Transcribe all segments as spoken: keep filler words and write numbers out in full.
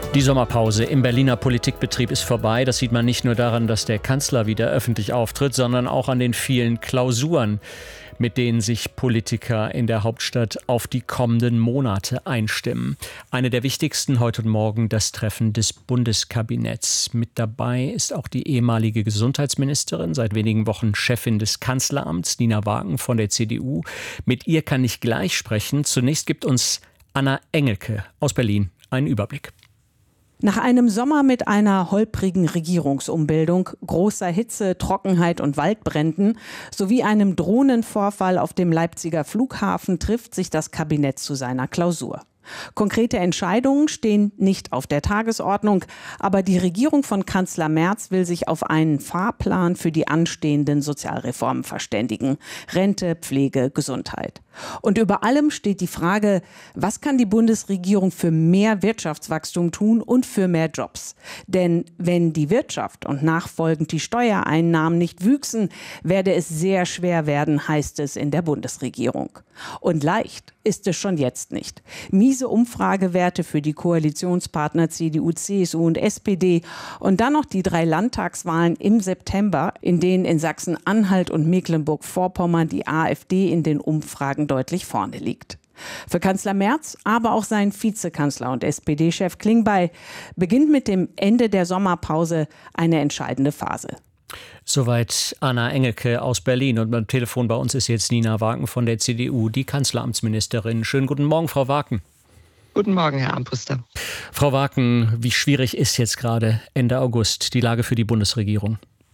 Die Sommerpause im Berliner Politikbetrieb ist vorbei. Das sieht man nicht nur daran, dass der Kanzler wieder öffentlich auftritt, sondern auch an den vielen Klausuren, mit denen sich Politiker in der Hauptstadt auf die kommenden Monate einstimmen. Eine der wichtigsten heute und morgen das Treffen des Bundeskabinetts. Mit dabei ist auch die ehemalige Gesundheitsministerin, seit wenigen Wochen Chefin des Kanzleramts, Nina Wagen von der C D U. Mit ihr kann ich gleich sprechen. Zunächst gibt uns Anna Engelke aus Berlin einen Überblick. Nach einem Sommer mit einer holprigen Regierungsumbildung, großer Hitze, Trockenheit und Waldbränden sowie einem Drohnenvorfall auf dem Leipziger Flughafen trifft sich das Kabinett zu seiner Klausur. Konkrete Entscheidungen stehen nicht auf der Tagesordnung, aber die Regierung von Kanzler Merz will sich auf einen Fahrplan für die anstehenden Sozialreformen verständigen. Rente, Pflege, Gesundheit. Und über allem steht die Frage, was kann die Bundesregierung für mehr Wirtschaftswachstum tun und für mehr Jobs? Denn wenn die Wirtschaft und nachfolgend die Steuereinnahmen nicht wüchsen, werde es sehr schwer werden, heißt es in der Bundesregierung. Und leicht ist es schon jetzt nicht. Miese Umfragewerte für die Koalitionspartner C D U, C S U und S P D und dann noch die drei Landtagswahlen im September, in denen in Sachsen-Anhalt und Mecklenburg-Vorpommern die AfD in den Umfragen deutlich vorne liegt. Für Kanzler Merz, aber auch sein Vizekanzler und S P D-Chef Klingbeil beginnt mit dem Ende der Sommerpause eine entscheidende Phase. Soweit Anna Engelke aus Berlin. Und beim Telefon bei uns ist jetzt Nina Wagen von der C D U, die Kanzleramtsministerin. Schönen guten Morgen, Frau Wagen. Guten Morgen, Herr Armbruster. Frau Wagen, wie schwierig ist jetzt gerade Ende August die Lage für die Bundesregierung?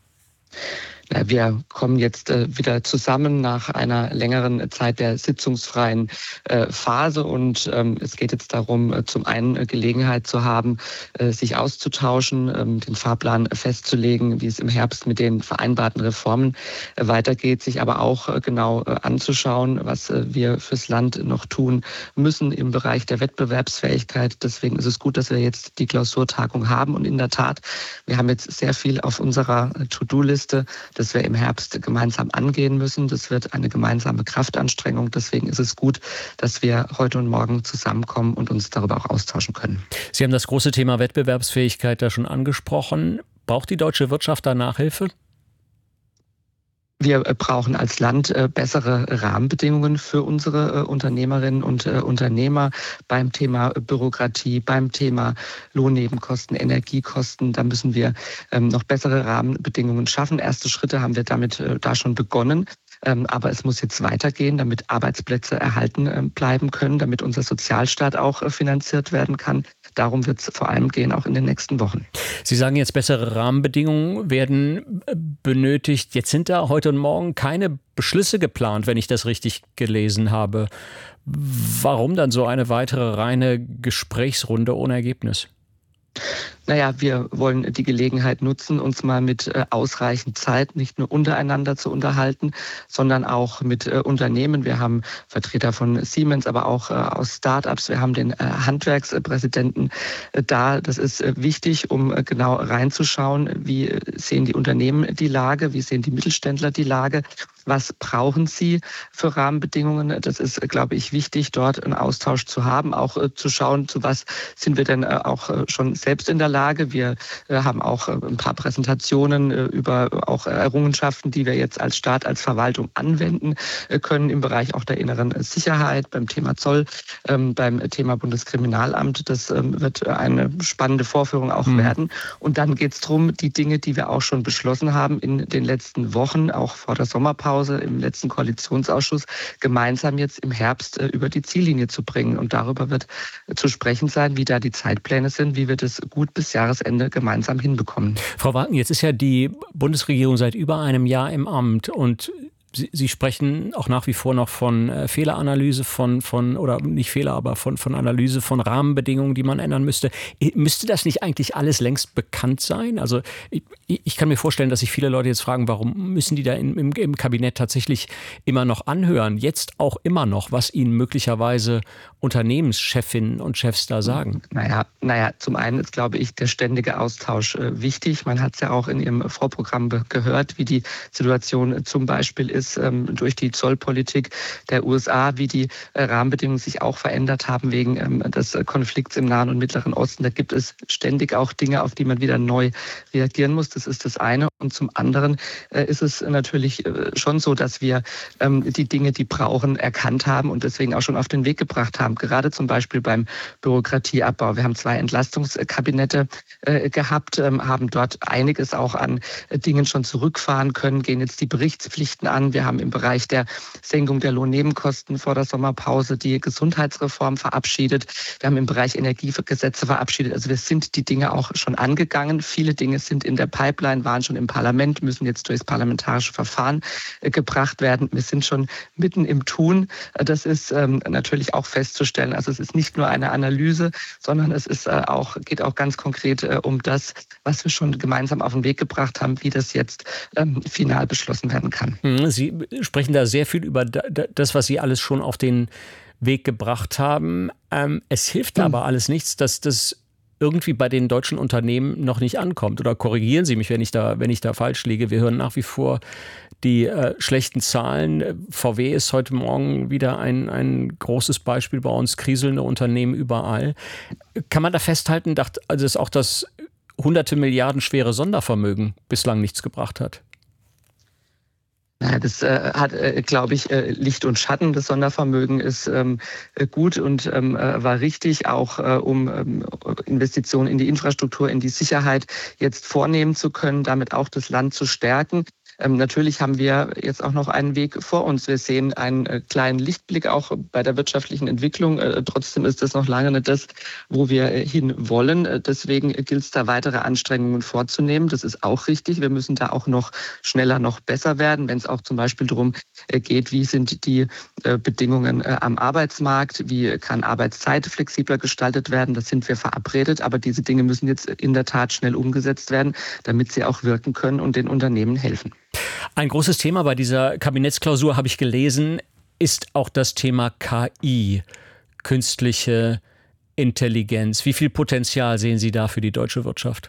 Ja, wir kommen jetzt äh, wieder zusammen nach einer längeren Zeit der sitzungsfreien äh, Phase und ähm, es geht jetzt darum, äh, zum einen äh, Gelegenheit zu haben, äh, sich auszutauschen, ähm, den Fahrplan festzulegen, wie es im Herbst mit den vereinbarten Reformen äh, weitergeht, sich aber auch äh, genau äh, anzuschauen, was äh, wir fürs Land noch tun müssen im Bereich der Wettbewerbsfähigkeit. Deswegen ist es gut, dass wir jetzt die Klausurtagung haben und in der Tat, wir haben jetzt sehr viel auf unserer äh, To-Do-Liste, das wir im Herbst gemeinsam angehen müssen. Das wird eine gemeinsame Kraftanstrengung. Deswegen ist es gut, dass wir heute und morgen zusammenkommen und uns darüber auch austauschen können. Sie haben das große Thema Wettbewerbsfähigkeit da schon angesprochen. Braucht die deutsche Wirtschaft da Nachhilfe? Wir brauchen als Land bessere Rahmenbedingungen für unsere Unternehmerinnen und Unternehmer beim Thema Bürokratie, beim Thema Lohnnebenkosten, Energiekosten. Da müssen wir noch bessere Rahmenbedingungen schaffen. Erste Schritte haben wir damit da schon begonnen. Aber es muss jetzt weitergehen, damit Arbeitsplätze erhalten bleiben können, damit unser Sozialstaat auch finanziert werden kann. Darum wird es vor allem gehen, auch in den nächsten Wochen. Sie sagen jetzt, bessere Rahmenbedingungen werden benötigt. Jetzt sind da heute und morgen keine Beschlüsse geplant, wenn ich das richtig gelesen habe. Warum dann so eine weitere reine Gesprächsrunde ohne Ergebnis? Naja, wir wollen die Gelegenheit nutzen, uns mal mit äh, ausreichend Zeit nicht nur untereinander zu unterhalten, sondern auch mit äh, Unternehmen. Wir haben Vertreter von Siemens, aber auch äh, aus Start-ups. Wir haben den äh, Handwerkspräsidenten äh, da. Das ist äh, wichtig, um äh, genau reinzuschauen, wie äh, sehen die Unternehmen die Lage, wie sehen die Mittelständler die Lage, was brauchen sie für Rahmenbedingungen. Das ist, äh, glaube ich, wichtig, dort einen Austausch zu haben, auch äh, zu schauen, zu was sind wir denn äh, auch äh, schon selbst in der Lage. Wir äh, haben auch äh, ein paar Präsentationen äh, über auch Errungenschaften, die wir jetzt als Staat, als Verwaltung anwenden äh, können im Bereich auch der inneren Sicherheit, beim Thema Zoll, ähm, beim Thema Bundeskriminalamt. Das ähm, wird eine spannende Vorführung auch mhm. werden. Und dann geht es darum, die Dinge, die wir auch schon beschlossen haben in den letzten Wochen, auch vor der Sommerpause im letzten Koalitionsausschuss, gemeinsam jetzt im Herbst äh, über die Ziellinie zu bringen. Und darüber wird äh, zu sprechen sein, wie da die Zeitpläne sind, wie wir das gut bis Jahresende gemeinsam hinbekommen. Frau Wagen, jetzt ist ja die Bundesregierung seit über einem Jahr im Amt und Sie, Sie sprechen auch nach wie vor noch von äh, Fehleranalyse, von, von, oder nicht Fehler, aber von, von Analyse von Rahmenbedingungen, die man ändern müsste. Müsste das nicht eigentlich alles längst bekannt sein? Also ich, ich kann mir vorstellen, dass sich viele Leute jetzt fragen, warum müssen die da im, im, im Kabinett tatsächlich immer noch anhören, jetzt auch immer noch, was ihnen möglicherweise Unternehmenschefinnen und Chefs da sagen? Naja, naja, zum einen ist, glaube ich, der ständige Austausch äh, wichtig. Man hat es ja auch in Ihrem Vorprogramm gehört, wie die Situation äh, zum Beispiel ist ist ähm, durch die Zollpolitik der U S A, wie die äh, Rahmenbedingungen sich auch verändert haben wegen ähm, des Konflikts im Nahen und Mittleren Osten. Da gibt es ständig auch Dinge, auf die man wieder neu reagieren muss. Das ist das eine. Und zum anderen äh, ist es natürlich äh, schon so, dass wir ähm, die Dinge, die brauchen, erkannt haben und deswegen auch schon auf den Weg gebracht haben. Gerade zum Beispiel beim Bürokratieabbau. Wir haben zwei Entlastungskabinette äh, gehabt, ähm, haben dort einiges auch an äh, Dingen schon zurückfahren können, gehen jetzt die Berichtspflichten an. Wir haben im Bereich der Senkung der Lohnnebenkosten vor der Sommerpause die Gesundheitsreform verabschiedet. Wir haben im Bereich Energiegesetze verabschiedet. Also wir sind die Dinge auch schon angegangen. Viele Dinge sind in der Pipeline, waren schon im Parlament, müssen jetzt durchs parlamentarische Verfahren äh, gebracht werden. Wir sind schon mitten im Tun. Das ist ähm, natürlich auch festzustellen. Also es ist nicht nur eine Analyse, sondern es ist äh, auch, geht auch ganz konkret äh, um das, was wir schon gemeinsam auf den Weg gebracht haben, wie das jetzt ähm, final beschlossen werden kann. Sie sprechen da sehr viel über das, was Sie alles schon auf den Weg gebracht haben. Ähm, es hilft aber alles nichts, dass das irgendwie bei den deutschen Unternehmen noch nicht ankommt. Oder korrigieren Sie mich, wenn ich da, wenn ich da falsch liege. Wir hören nach wie vor die äh, schlechten Zahlen. V W ist heute Morgen wieder ein, ein großes Beispiel bei uns, kriselnde Unternehmen überall. Kann man da festhalten, dass also auch das hunderte Milliarden schwere Sondervermögen bislang nichts gebracht hat? Ja, das äh, hat, äh, glaube ich, äh, Licht und Schatten. Das Sondervermögen ist ähm, gut und ähm, äh, war richtig, auch äh, um ähm, Investitionen in die Infrastruktur, in die Sicherheit jetzt vornehmen zu können, damit auch das Land zu stärken. Ähm, natürlich haben wir jetzt auch noch einen Weg vor uns. Wir sehen einen äh, kleinen Lichtblick auch bei der wirtschaftlichen Entwicklung. Äh, trotzdem ist das noch lange nicht das, wo wir äh, hin wollen. Äh, deswegen gilt es da weitere Anstrengungen vorzunehmen. Das ist auch richtig. Wir müssen da auch noch schneller, noch besser werden, wenn es auch zum Beispiel darum äh, geht, wie sind die äh, Bedingungen äh, am Arbeitsmarkt, wie kann Arbeitszeit flexibler gestaltet werden. Das sind wir verabredet. Aber diese Dinge müssen jetzt in der Tat schnell umgesetzt werden, damit sie auch wirken können und den Unternehmen helfen. Ein großes Thema bei dieser Kabinettsklausur, habe ich gelesen, ist auch das Thema K I, künstliche Intelligenz. Wie viel Potenzial sehen Sie da für die deutsche Wirtschaft?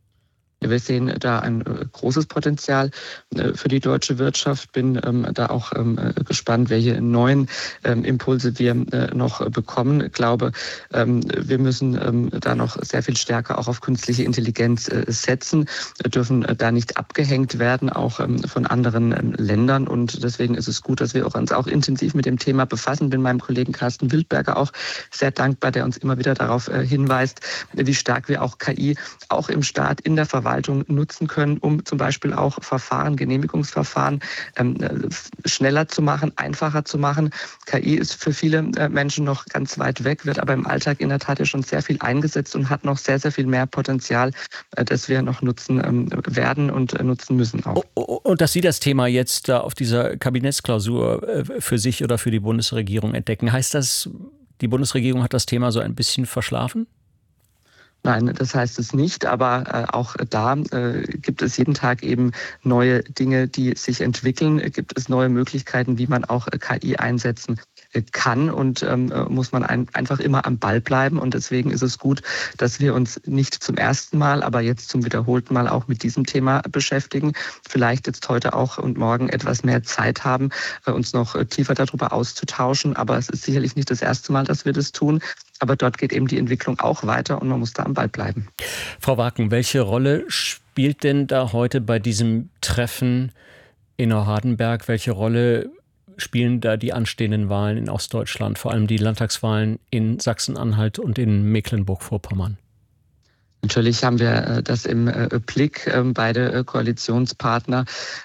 Wir sehen da ein großes Potenzial für die deutsche Wirtschaft. Bin ähm, da auch ähm, gespannt, welche neuen ähm, Impulse wir äh, noch bekommen. Ich glaube, ähm, wir müssen ähm, da noch sehr viel stärker auch auf künstliche Intelligenz äh, setzen. Wir dürfen äh, da nicht abgehängt werden, auch ähm, von anderen ähm, Ländern. Und deswegen ist es gut, dass wir auch uns auch intensiv mit dem Thema befassen. Bin meinem Kollegen Carsten Wildberger auch sehr dankbar, der uns immer wieder darauf äh, hinweist, wie stark wir auch K I auch im Staat, in der Verwaltung nutzen können, um zum Beispiel auch Verfahren, Genehmigungsverfahren ähm, schneller zu machen, einfacher zu machen. K I ist für viele äh, Menschen noch ganz weit weg, wird aber im Alltag in der Tat ja schon sehr viel eingesetzt und hat noch sehr, sehr viel mehr Potenzial, äh, das wir noch nutzen ähm, werden und äh, nutzen müssen auch. Und dass Sie das Thema jetzt da auf dieser Kabinettsklausur äh, für sich oder für die Bundesregierung entdecken, heißt das, die Bundesregierung hat das Thema so ein bisschen verschlafen? Nein, das heißt es nicht, aber äh, auch da äh, gibt es jeden Tag eben neue Dinge, die sich entwickeln, gibt es neue Möglichkeiten, wie man auch äh, K I einsetzen kann und ähm, muss man ein, einfach immer am Ball bleiben und deswegen ist es gut, dass wir uns nicht zum ersten Mal, aber jetzt zum wiederholten Mal auch mit diesem Thema beschäftigen, vielleicht jetzt heute auch und morgen etwas mehr Zeit haben, äh, uns noch äh, tiefer darüber auszutauschen, aber es ist sicherlich nicht das erste Mal, dass wir das tun. Aber dort geht eben die Entwicklung auch weiter und man muss da am Ball bleiben. Frau Waken, welche Rolle spielt denn da heute bei diesem Treffen in Neuhardenberg? Welche Rolle spielen da die anstehenden Wahlen in Ostdeutschland, vor allem die Landtagswahlen in Sachsen-Anhalt und in Mecklenburg-Vorpommern? Natürlich haben wir das im Blick. Beide Koalitionspartner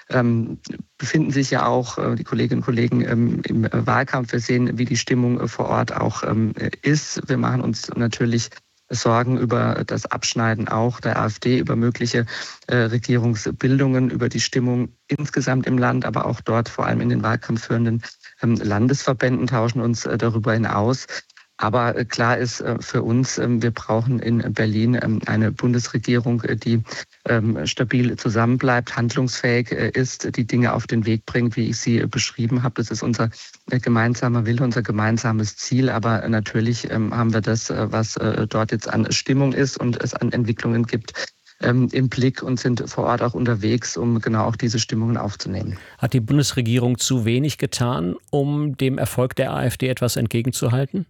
befinden sich ja auch, die Kolleginnen und Kollegen, im Wahlkampf. Wir sehen, wie die Stimmung vor Ort auch ist. Wir machen uns natürlich Sorgen über das Abschneiden auch der AfD, über mögliche Regierungsbildungen, über die Stimmung insgesamt im Land, aber auch dort vor allem in den Wahlkampf führenden Landesverbänden, tauschen uns darüber hinaus. Aber klar ist für uns, wir brauchen in Berlin eine Bundesregierung, die stabil zusammenbleibt, handlungsfähig ist, die Dinge auf den Weg bringt, wie ich sie beschrieben habe. Das ist unser gemeinsamer Wille, unser gemeinsames Ziel. Aber natürlich haben wir das, was dort jetzt an Stimmung ist und es an Entwicklungen gibt, ähm, im Blick und sind vor Ort auch unterwegs, um genau auch diese Stimmungen aufzunehmen. Hat die Bundesregierung zu wenig getan, um dem Erfolg der AfD etwas entgegenzuhalten?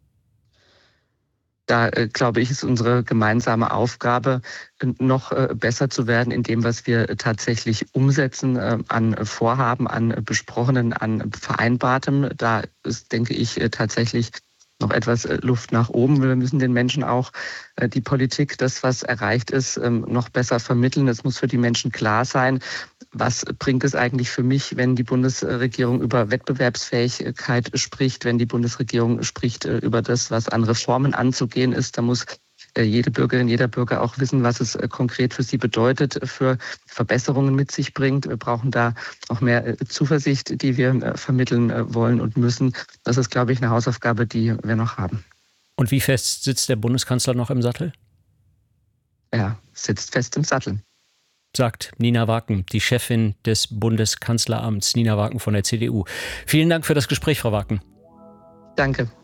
Da, äh, glaube ich, ist unsere gemeinsame Aufgabe, äh, noch äh, besser zu werden in dem, was wir tatsächlich umsetzen äh, an Vorhaben, an besprochenen, an Vereinbartem. Da ist, denke ich, äh, tatsächlich noch etwas äh, Luft nach oben. Wir müssen den Menschen auch äh, die Politik, das, was erreicht ist, ähm, noch besser vermitteln. Es muss für die Menschen klar sein, was bringt es eigentlich für mich, wenn die Bundesregierung über Wettbewerbsfähigkeit spricht, wenn die Bundesregierung spricht äh, über das, was an Reformen anzugehen ist. Da muss äh, jede Bürgerin, jeder Bürger auch wissen, was es äh, konkret für sie bedeutet, für Verbesserungen mit sich bringt. Wir brauchen da auch mehr äh, Zuversicht, die wir äh, vermitteln äh, wollen und müssen. Das ist, glaube ich, eine Hausaufgabe, die wir noch haben. Und wie fest sitzt der Bundeskanzler noch im Sattel? Er sitzt fest im Sattel. Sagt Nina Waken, die Chefin des Bundeskanzleramts. Nina Waken von der C D U. Vielen Dank für das Gespräch, Frau Waken. Danke.